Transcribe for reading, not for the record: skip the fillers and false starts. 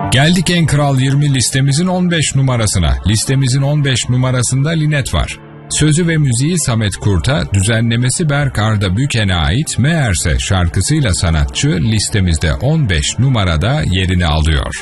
Geldik en kral 20 listemizin 15 numarasına. Listemizin 15 numarasında Linet var. Sözü ve müziği Samet Kurt'a, düzenlemesi Berk Arda Büken'e ait Meğerse şarkısıyla sanatçı listemizde 15 numarada yerini alıyor.